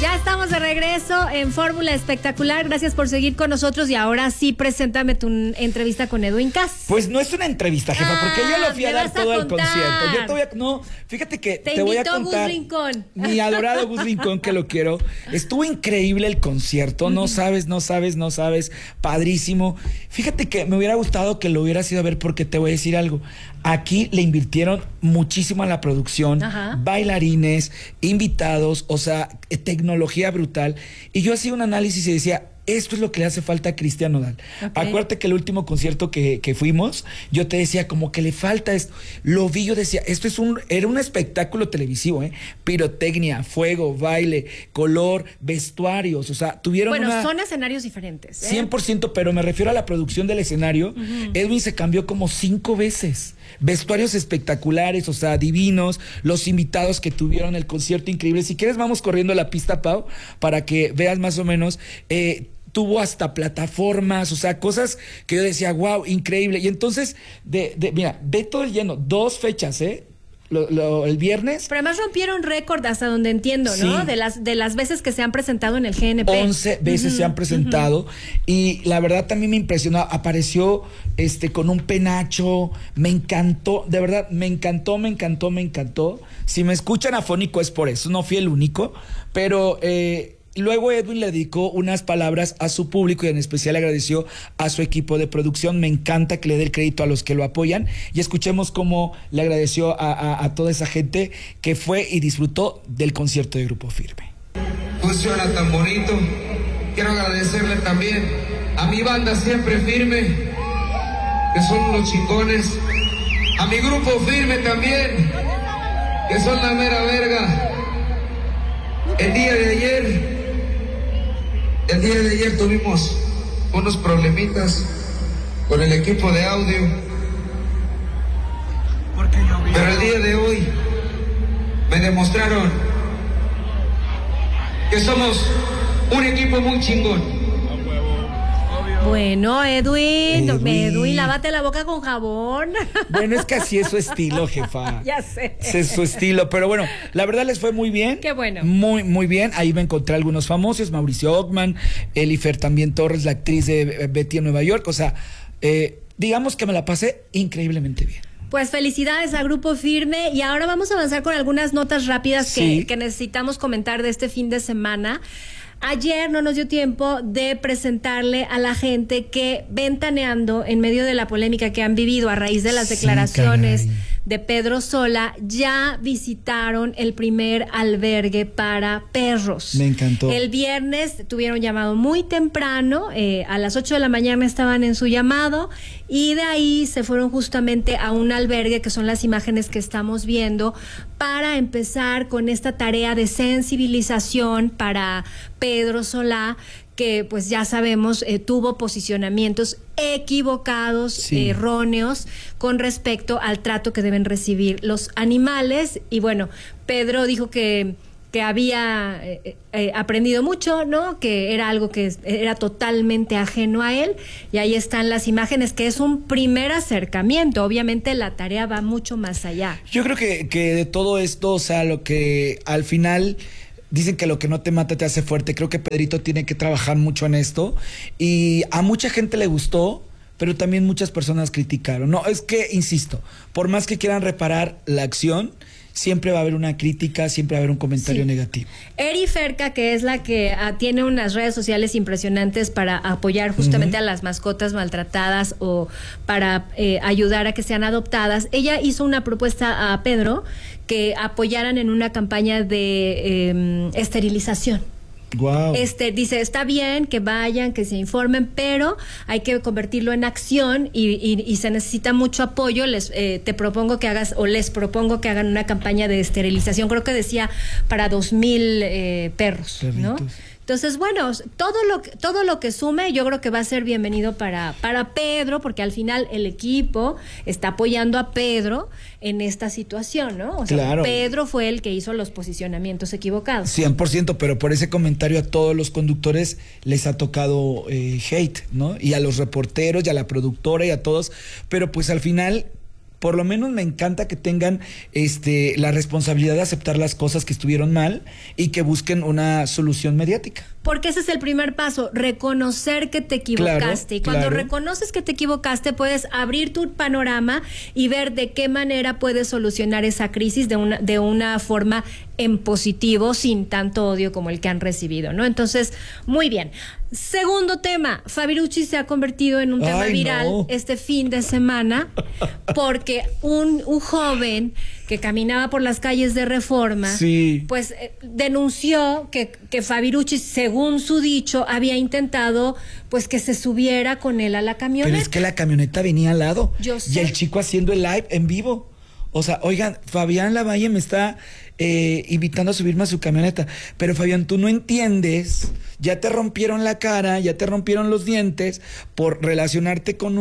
Ya estamos de regreso en Fórmula Espectacular. Gracias por seguir con nosotros. Y ahora sí, preséntame tu entrevista con Edwin Cass. Pues no es una entrevista, jefa, porque yo le fui a dar todo el concierto. Yo todavía no, fíjate que te voy a contar. Gus Rincón. Mi adorado Gus Rincón, que lo quiero. Estuvo increíble el concierto. No sabes. Padrísimo. Fíjate que me hubiera gustado que lo hubieras ido a ver, porque te voy a decir algo. Aquí le invirtieron muchísimo a la producción, bailarines, invitados, o sea, tecnología brutal. Y yo hacía un análisis y decía, esto es lo que le hace falta a Cristian Nodal. Acuérdate que el último concierto que fuimos, yo te decía como que le falta esto. Lo vi, yo decía, era un espectáculo televisivo, pirotecnia, fuego, baile, color, vestuarios, o sea, tuvieron son escenarios diferentes. 100%, pero me refiero a la producción del escenario. Edwin se cambió como 5 veces. Vestuarios espectaculares, o sea, divinos. Los invitados que tuvieron el concierto, increíble. Si quieres, vamos corriendo a la pista, Pau, para que veas más o menos. Tuvo hasta plataformas, o sea, cosas que yo decía, wow, increíble. Y entonces, mira, ve todo el lleno, 2 fechas, el viernes. Pero además rompieron récord hasta donde entiendo, ¿no? Sí. De las veces que se han presentado en el GNP. 11 veces se han presentado. Y la verdad también me impresionó. Apareció con un penacho. Me encantó, de verdad, me encantó. Si me escuchan afónico es por eso, no fui el único. Pero luego Edwin le dedicó unas palabras a su público y en especial agradeció a su equipo de producción. Me encanta que le dé el crédito a los que lo apoyan, y escuchemos cómo le agradeció a toda esa gente que fue y disfrutó del concierto de Grupo Firme. Funciona tan bonito. Quiero agradecerle también a mi banda Siempre Firme, que son los chingones, a mi Grupo Firme también, que son la mera verga. El día de ayer tuvimos unos problemitas con el equipo de audio, pero el día de hoy me demostraron que somos un equipo muy chingón. Bueno, Edwin, lávate la boca con jabón. Bueno, es que así es su estilo, jefa. Ya sé. Es su estilo, pero bueno, la verdad les fue muy bien. Qué bueno. Muy, muy bien. Ahí me encontré algunos famosos, Mauricio Ockman, Elifer también Torres, la actriz de Betty en Nueva York. O sea, digamos que me la pasé increíblemente bien. Pues felicidades a Grupo Firme, y ahora vamos a avanzar con algunas notas rápidas que necesitamos comentar de este fin de semana. Ayer no nos dio tiempo de presentarle a la gente que, ventaneando en medio de la polémica que han vivido a raíz de las declaraciones de Pedro Sola, ya visitaron el primer albergue para perros. Me encantó. El viernes tuvieron llamado muy temprano, a las 8 de la mañana estaban en su llamado, y de ahí se fueron justamente a un albergue, que son las imágenes que estamos viendo, para empezar con esta tarea de sensibilización para Pedro Solá, que pues ya sabemos tuvo posicionamientos equivocados, erróneos con respecto al trato que deben recibir los animales. Y bueno, Pedro dijo que había aprendido mucho, ¿no? Que era algo que era totalmente ajeno a él, y ahí están las imágenes, que es un primer acercamiento. Obviamente la tarea va mucho más allá. Yo creo que de todo esto, o sea, lo que al final dicen que lo que no te mata te hace fuerte. Creo que Pedrito tiene que trabajar mucho en esto, y a mucha gente le gustó, pero también muchas personas criticaron. No, es que, insisto, por más que quieran reparar la acción, siempre va a haber una crítica, siempre va a haber un comentario negativo. Eri Ferca, que es la que tiene unas redes sociales impresionantes para apoyar justamente a las mascotas maltratadas o para ayudar a que sean adoptadas, ella hizo una propuesta a Pedro que apoyaran en una campaña de esterilización. Wow. Dice, está bien que vayan, que se informen, pero hay que convertirlo en acción, y se necesita mucho apoyo. Te propongo que hagas, o les propongo que hagan una campaña de esterilización, creo que decía para 2,000 perros, perritos, ¿no? Entonces, bueno, todo lo que sume, yo creo que va a ser bienvenido para Pedro, porque al final el equipo está apoyando a Pedro en esta situación, ¿no? O sea, claro, Pedro fue el que hizo los posicionamientos equivocados. 100%, pero por ese comentario a todos los conductores les ha tocado hate, ¿no? Y a los reporteros, y a la productora, y a todos, pero pues al final por lo menos me encanta que tengan la responsabilidad de aceptar las cosas que estuvieron mal y que busquen una solución mediática. Porque ese es el primer paso, reconocer que te equivocaste. Claro, y cuando claro. reconoces que te equivocaste, puedes abrir tu panorama y ver de qué manera puedes solucionar esa crisis de una forma en positivo, sin tanto odio como el que han recibido, ¿no? Entonces, muy bien. Segundo tema, Fabiruchis se ha convertido en un tema viral este fin de semana porque un joven que caminaba por las calles de Reforma, pues denunció que Fabiruchis, según su dicho, había intentado pues que se subiera con él a la camioneta. Pero es que la camioneta venía al lado. Yo sé. Y el chico haciendo el live en vivo. O sea, oigan, Fabián Lavalle me está invitando a subirme a su camioneta. Pero Fabián, tú no entiendes. Ya te rompieron la cara, ya te rompieron los dientes por relacionarte con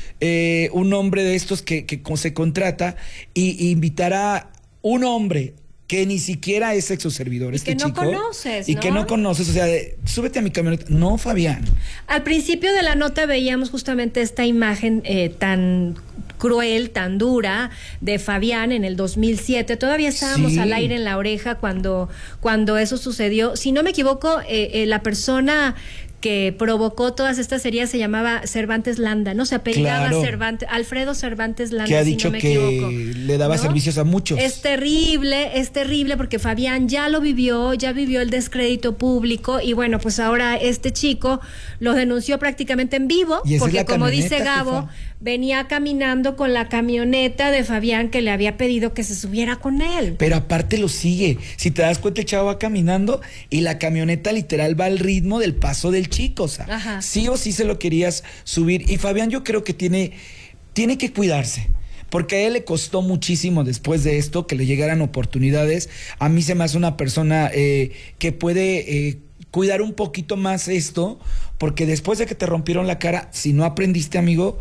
un hombre de estos que se contrata y invitar a un hombre que ni siquiera es sexoservidor, que no conoces, y ¿no? que no conoces, o sea, súbete a mi camioneta. No, Fabián. Al principio de la nota veíamos justamente esta imagen tan cruel, tan dura de Fabián en el 2007. Todavía estábamos al aire en La Oreja cuando eso sucedió. Si no me equivoco, la persona que provocó todas estas heridas se llamaba Cervantes Landa, ¿no? Se apellidaba Cervantes, Alfredo Cervantes Landa, que ha dicho si no me equivoco, le daba servicios a muchos. Es terrible porque Fabián ya vivió el descrédito público y bueno, pues ahora este chico lo denunció prácticamente en vivo, porque como dice Gabo, venía caminando con la camioneta de Fabián que le había pedido que se subiera con él. Pero aparte lo sigue. Si te das cuenta, el chavo va caminando y la camioneta literal va al ritmo del paso del chico. O sea, sí o sí se lo querías subir. Y Fabián, yo creo que tiene que cuidarse. Porque a él le costó muchísimo después de esto que le llegaran oportunidades. A mí se me hace una persona que puede cuidar un poquito más esto, porque después de que te rompieron la cara, si no aprendiste, amigo,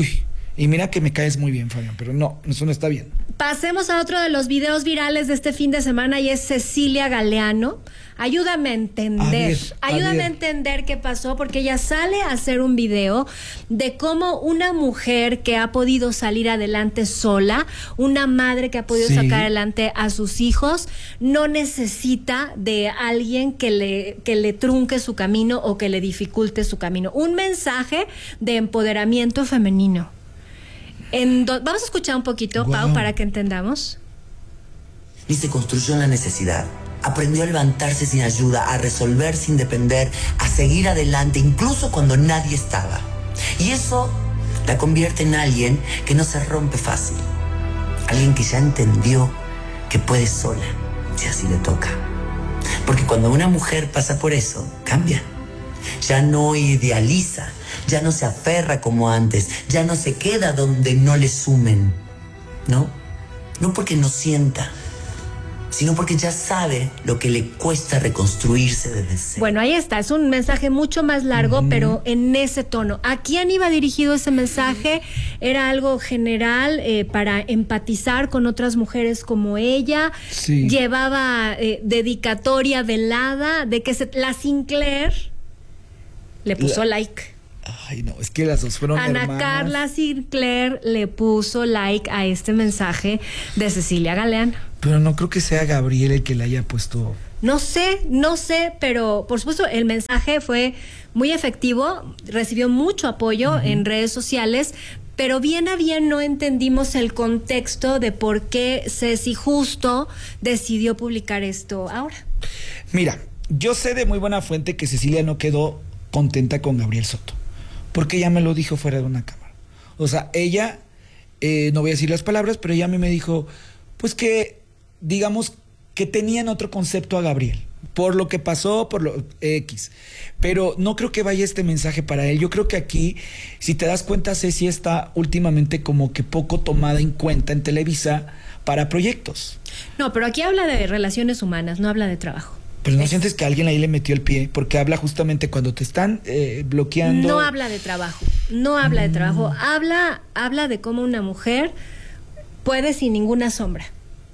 y mira que me caes muy bien, Fabián, pero no, eso no está bien. Pasemos a otro de los videos virales de este fin de semana y es Cecilia Galeano. Ayúdame a entender, a entender qué pasó, porque ella sale a hacer un video de cómo una mujer que ha podido salir adelante sola, una madre que ha podido sacar adelante a sus hijos, no necesita de alguien que le trunque su camino o que le dificulte su camino. Un mensaje de empoderamiento femenino. Vamos a escuchar un poquito, Pau, para que entendamos. Y se construyó en la necesidad. Aprendió a levantarse sin ayuda, a resolver sin depender, a seguir adelante, incluso cuando nadie estaba. Y eso la convierte en alguien que no se rompe fácil. Alguien que ya entendió que puede sola, si así le toca. Porque cuando una mujer pasa por eso, cambia. Ya no idealiza, ya no se aferra como antes, ya no se queda donde no le sumen. No porque no sienta, sino porque ya sabe lo que le cuesta reconstruirse desde cero. Bueno, ahí está, es un mensaje mucho más largo, pero en ese tono. ¿A quién iba dirigido ese mensaje? Era algo general para empatizar con otras mujeres como ella. Llevaba dedicatoria velada de que la Sinclair le puso like. Ay, no, es que las dos fueron Ana hermanas. Carla Sinclair le puso like a este mensaje de Cecilia Galeano. Pero no creo que sea Gabriel el que le haya puesto. No sé, pero por supuesto el mensaje fue muy efectivo, recibió mucho apoyo en redes sociales, pero bien a bien no entendimos el contexto de por qué Ceci justo decidió publicar esto ahora. Mira, yo sé de muy buena fuente que Cecilia no quedó contenta con Gabriel Soto, porque ella me lo dijo fuera de una cámara. O sea, ella, no voy a decir las palabras, pero ella a mí me dijo, pues que, digamos, que tenían otro concepto a Gabriel, por lo que pasó, por lo X. Pero no creo que vaya este mensaje para él. Yo creo que aquí, si te das cuenta, Ceci está últimamente como que poco tomada en cuenta en Televisa para proyectos. No, pero aquí habla de relaciones humanas, no habla de trabajo. Pero ¿no sientes que alguien ahí le metió el pie? Porque habla justamente cuando te están bloqueando. No habla de trabajo, no habla de trabajo. Habla de cómo una mujer puede sin ninguna sombra.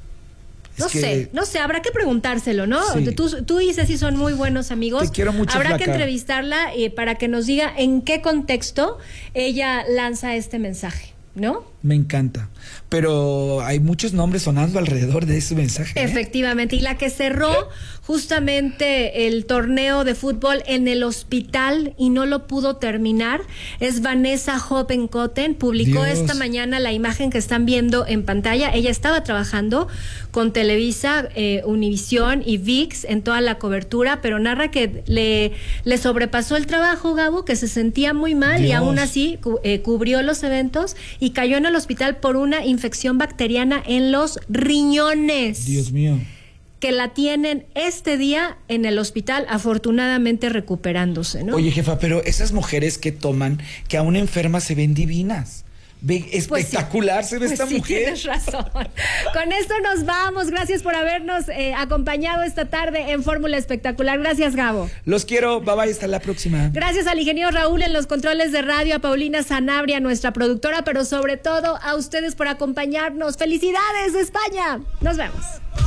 No sé, habrá que preguntárselo, ¿no? Sí. Tú y Ceci son muy buenos amigos. Te quiero mucho, habrá flaca. que entrevistarla para que nos diga en qué contexto ella lanza este mensaje, ¿no? Me encanta. Pero hay muchos nombres sonando alrededor de ese mensaje. Efectivamente. Y la que cerró justamente el torneo de fútbol en el hospital y no lo pudo terminar es Vanessa Hoppenkotten. Publicó esta mañana la imagen que están viendo en pantalla. Ella estaba trabajando con Televisa, Univisión y ViX en toda la cobertura, pero narra que le sobrepasó el trabajo, Gabo, que se sentía muy mal y aún así cubrió los eventos y cayó en el hospital por una infección bacteriana en los riñones. Dios mío. Que la tienen este día en el hospital, afortunadamente recuperándose, ¿no? Oye, jefa, pero esas mujeres que toman, que aún enfermas se ven divinas. Ve, espectacular se ve esta mujer. Tienes razón. Con esto nos vamos. Gracias por habernos acompañado esta tarde en Fórmula Espectacular. Gracias, Gabo. Los quiero. Bye bye. Hasta la próxima. Gracias al ingeniero Raúl en los controles de radio, a Paulina Sanabria, nuestra productora, pero sobre todo a ustedes por acompañarnos. ¡Felicidades, España! Nos vemos.